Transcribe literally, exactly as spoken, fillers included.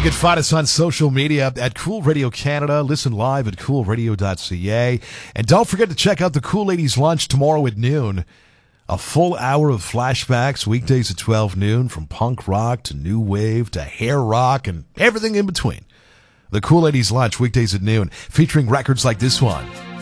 can find us on social media at Cool Radio Canada. Listen live at cool radio dot c a. And don't forget to check out the Cool Ladies Lunch tomorrow at noon. A full hour of flashbacks, weekdays at twelve noon, from punk rock to new wave to hair rock and everything in between. The Cool Ladies Lunch, weekdays at noon, featuring records like this one.